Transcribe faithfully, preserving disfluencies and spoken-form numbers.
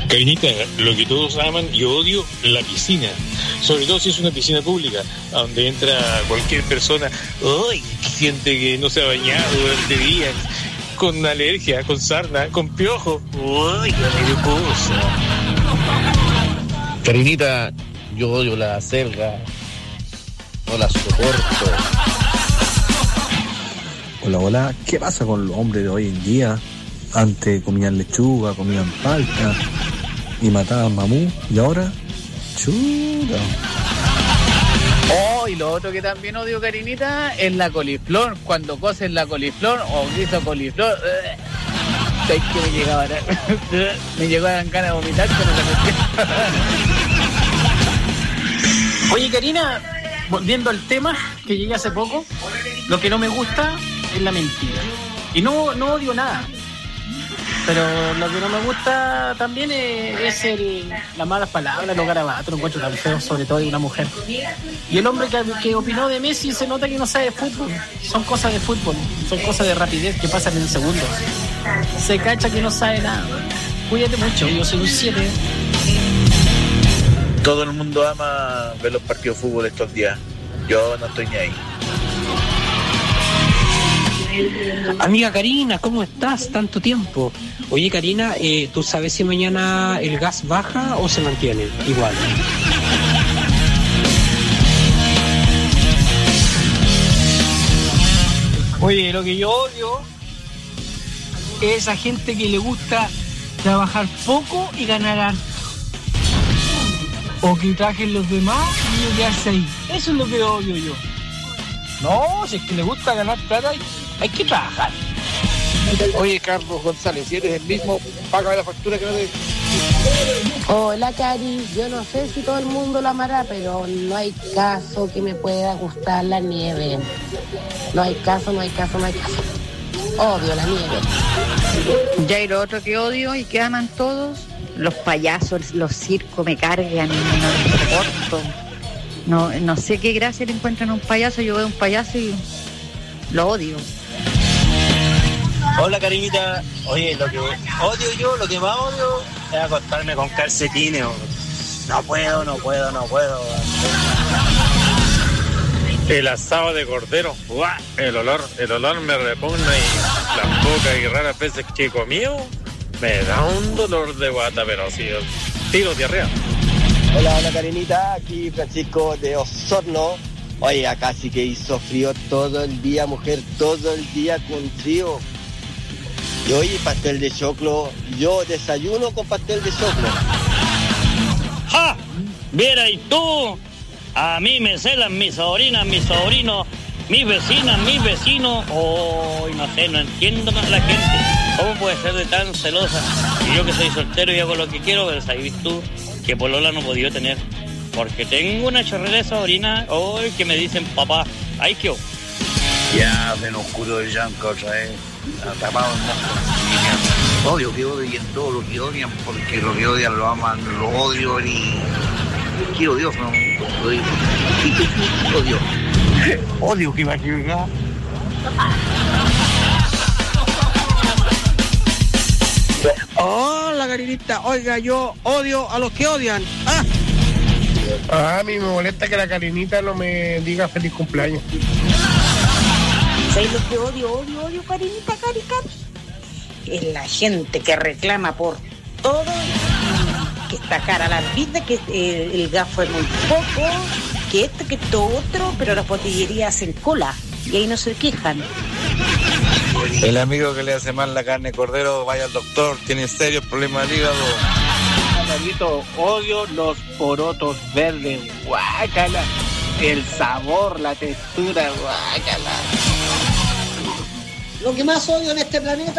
Carinita, lo que todos aman y odio, la piscina. Sobre todo si es una piscina pública, a donde entra cualquier persona, ¡ay! Gente que no se ha bañado durante días, con alergia, con sarna, con piojo. ¡Ay, la mariposa! Carinita, yo odio la selga, no la soporto. Hola, hola, ¿qué pasa con los hombres de hoy en día? Antes comían lechuga, comían palta y mataban mamú, y ahora, chuta. Oh, y lo otro que también odio, Carinita, es la coliflor. Cuando coces la coliflor o guiso coliflor, uh, es que me llegaba a dar, me llegó a dar ganas de vomitar, pero no me Oye, Karina, volviendo al tema que llegué hace poco, lo que no me gusta es la mentira. Y no, no odio nada. Pero lo que no me gusta también es, es el, las malas palabras, los garabatos, lo encuentro tan feo, sobre todo de una mujer. Y el hombre que, que opinó de Messi se nota que no sabe de fútbol. Son cosas de fútbol, son cosas de rapidez que pasan en segundos. Se cacha que no sabe nada. Cuídate mucho, yo soy un siete. Todo el mundo ama ver los partidos de fútbol estos días. Yo no estoy ni ahí. Amiga Karina, ¿cómo estás? Tanto tiempo. Oye Karina, eh, ¿tú sabes si mañana el gas baja o se mantiene igual? Oye, lo que yo odio es esa gente que le gusta trabajar poco y ganar harto. O que trajen los demás y quedarse ahí. Eso es lo que odio yo. No, si es que le gusta ganar plata, hay, hay que trabajar. Oye, Carlos González, si eres el mismo, págame la factura que no te... Hola, Cari. Yo no sé si todo el mundo lo amará, pero no hay caso que me pueda gustar la nieve. No hay caso, no hay caso, no hay caso. Odio la nieve. Ya, y lo otro que odio y que aman todos, los payasos, los circos me cargan, no los soporto. No, no sé qué gracia le encuentran a un payaso. Yo veo un payaso y lo odio. Hola, Carinita. Oye, lo que odio yo, lo que más odio es acostarme con calcetines. No puedo, no puedo, no puedo. El asado de cordero, ¡guau! El olor, el olor me repugna y las pocas y raras veces que he comido me da un dolor de guata, pero sí, tiro diarrea. Hola, hola Karinita, aquí Francisco de Osorno. Oye, acá sí que hizo frío todo el día, mujer, todo el día con frío. Y oye, pastel de choclo, yo desayuno con pastel de choclo. ¡Ja! Viera y tú, a mí me celan mis sobrinas, mis sobrinos, mis vecinas, mis vecinos. Oh, no sé, no entiendo más la gente. ¿Cómo puede ser de tan celosa? Y yo que soy soltero y hago lo que quiero, pero sabes tú que polola no he podido tener. Porque tengo una chorrera de sobrina hoy que me dicen papá. ¡Ay, qué! Ya, ven oscuro de llanto otra vez. Atrapado en la... Odio que odien todo lo que odian, porque lo que odian lo aman, lo odio y... Quiero Dios, no, odio. Odio. Odio que va a llegar. Hola Karinita, oiga, yo odio a los que odian. ¡Ah! Ah, a mí me molesta que la Karinita no me diga feliz cumpleaños. ¿Sabes lo que odio, odio, odio, Karinita, Cari, Cari? Es la gente que reclama por todo, que está cara la vida, que eh, el gas fue muy poco, que esto, que esto otro, pero las botillerías hacen cola y ahí no se quejan. El amigo que le hace mal la carne de cordero, vaya al doctor, tiene serios problemas de hígado. Carlito, odio los porotos verdes, guácala. El sabor, la textura, guácala. Lo que más odio en este planeta